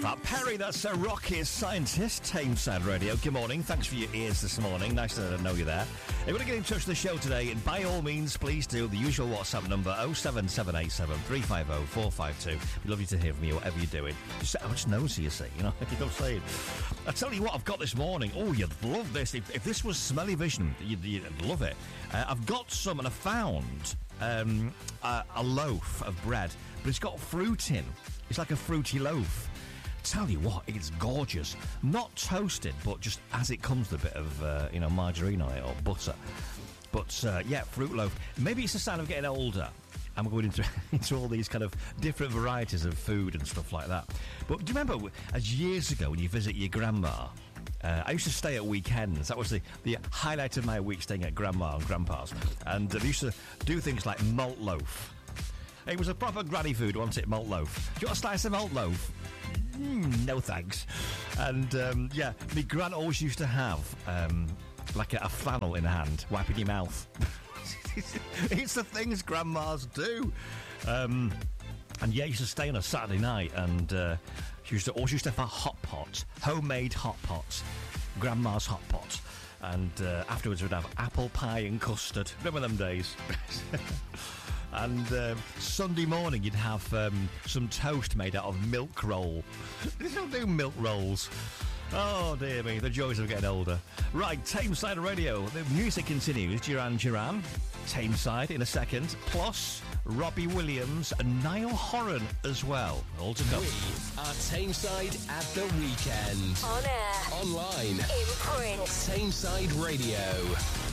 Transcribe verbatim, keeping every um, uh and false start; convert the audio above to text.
that. Perry, that's a Rocky Scientist, Tameside Radio. Good morning. Thanks for your ears this morning. Nice to know you're there. If you want to get in touch with the show today, and by all means, please do. The usual WhatsApp number, oh seven seven eight seven, three five oh, four five two. It'd be lovely to hear from you, whatever you're doing. Just, I'm just nosy, you see, you know, you know what I'm saying. I tell you what I've got this morning. Oh, you'd love this. If, if this was Smelly Vision, you'd, you'd love it. Uh, I've got some, and I found um, a, a loaf of bread, but it's got fruit in. It's like a fruity loaf. Tell you what, it's gorgeous. Not toasted, but just as it comes with a bit of, uh, you know, margarine on it or butter. But, uh, yeah, fruit loaf. Maybe it's a sign of getting older. I'm going into, into all these kind of different varieties of food and stuff like that. But do you remember, as years ago, when you visit your grandma, uh, I used to stay at weekends. That was the, the highlight of my week, staying at grandma and grandpa's. And uh, we used to do things like malt loaf. It was a proper granny food, wasn't it, malt loaf? Do you want a slice of malt loaf? Mm, no thanks. And, um, yeah, my gran always used to have, um, like a, a flannel in her hand, wiping your mouth. It's the things grandmas do. Um, and, yeah, used to stay on a Saturday night, and uh, she used to always used to have a hot pot, homemade hot pot, grandma's hot pot. And uh, afterwards we'd have apple pie and custard. Remember them days? And uh, Sunday morning you'd have um, some toast made out of milk roll. They don't do milk rolls. Oh dear me, the joys of getting older. Right, Tameside Radio. The music continues. Duran Duran, Tameside in a second. Plus Robbie Williams and Niall Horan as well. All to come. We are Tameside at the weekend. On air. Online. In print. Tameside Radio.